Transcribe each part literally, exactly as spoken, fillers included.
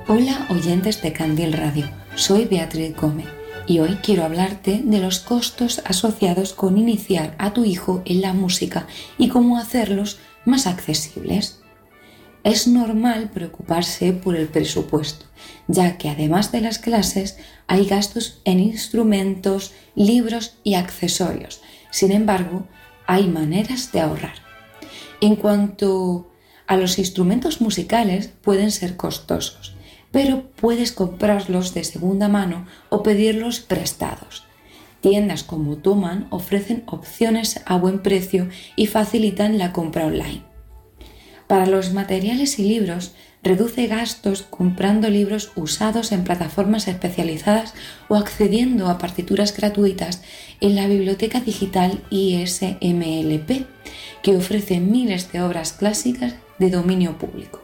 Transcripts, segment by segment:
Hola oyentes de Candil Radio, soy Beatriz Gómez y hoy quiero hablarte de los costos asociados con iniciar a tu hijo en la música y cómo hacerlos más accesibles. Es normal preocuparse por el presupuesto, ya que además de las clases hay gastos en instrumentos, libros y accesorios. Sin embargo, hay maneras de ahorrar. En cuanto a los instrumentos musicales, pueden ser costosos, pero puedes comprarlos de segunda mano o pedirlos prestados. Tiendas como Thomann ofrecen opciones a buen precio y facilitan la compra online. Para los materiales y libros, reduce gastos comprando libros usados en plataformas especializadas o accediendo a partituras gratuitas en la biblioteca digital I S M L P, que ofrece miles de obras clásicas de dominio público.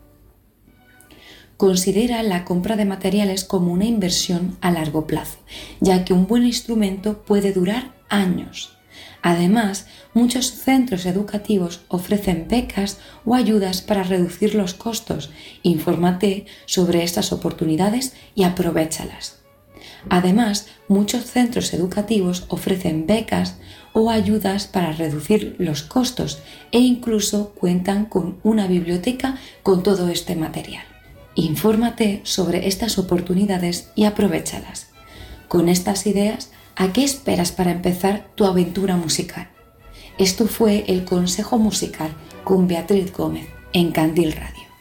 Considera la compra de materiales como una inversión a largo plazo, ya que un buen instrumento puede durar años. Además, muchos centros educativos ofrecen becas o ayudas para reducir los costos. Infórmate sobre estas oportunidades y aprovéchalas. Además, muchos centros educativos ofrecen becas o ayudas para reducir los costos e incluso cuentan con una biblioteca con todo este material. Infórmate sobre estas oportunidades y aprovéchalas. Con estas ideas, ¿a qué esperas para empezar tu aventura musical? Esto fue el Consejo Musical con Beatriz Gómez en Candil Radio.